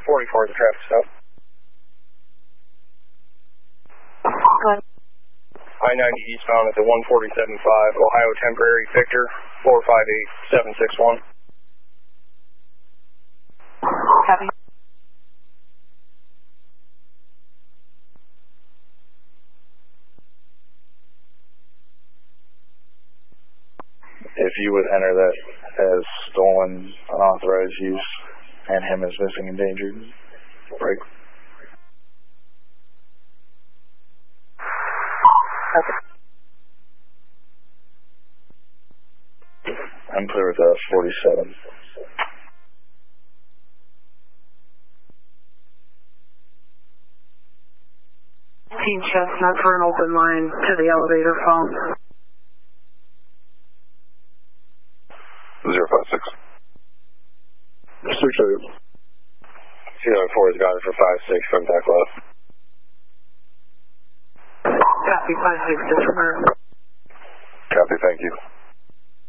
44 is a traffic stop. I-90 eastbound at the 147.5, Ohio Temporary, Victor, 458761. Copy. If you would enter that as stolen, unauthorized use, and him as missing, endangered, break. I'm clear with 47. Team Chestnut for an open line to the elevator phone. 056. 6-2. 204 is grounded for 5-6, contact left. Copy, 5-6, disregard. Copy, thank you.